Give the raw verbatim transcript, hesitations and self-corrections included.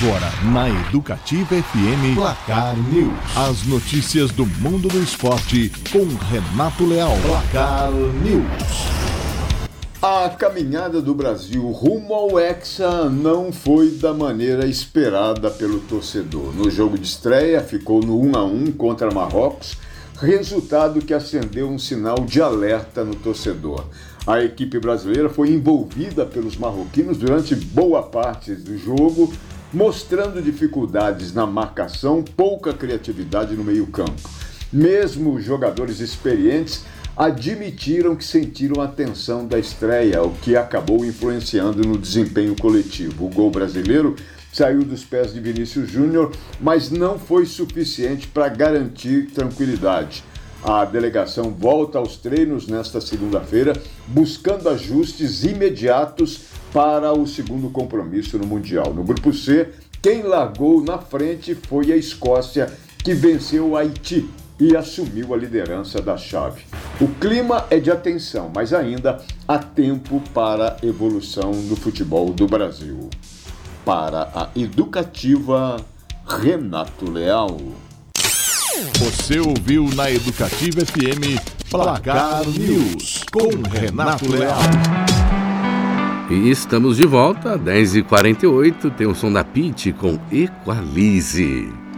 Agora, na Educativa F M, Placar News. As notícias do mundo do esporte com Renato Leal. Placar News. A caminhada do Brasil rumo ao Hexa não foi da maneira esperada pelo torcedor. No jogo de estreia, ficou no um a um contra Marrocos, resultado que acendeu um sinal de alerta no torcedor. A equipe brasileira foi envolvida pelos marroquinos durante boa parte do jogo, mostrando dificuldades na marcação, pouca criatividade no meio-campo. Mesmo os jogadores experientes admitiram que sentiram a tensão da estreia, o que acabou influenciando no desempenho coletivo. O gol brasileiro saiu dos pés de Vinícius Júnior, mas não foi suficiente para garantir tranquilidade. A delegação volta aos treinos nesta segunda-feira, buscando ajustes imediatos para o segundo compromisso no Mundial. No grupo C, quem largou na frente foi a Escócia, que venceu o Haiti e assumiu a liderança da chave. O clima é de atenção, mas ainda há tempo para evolução no futebol do Brasil. Para a Educativa, Renato Leal. Você ouviu na Educativa F M Placar News com Renato Leal. E estamos de volta, dez e quarenta e oito, tem o som da Pitty com Equalize.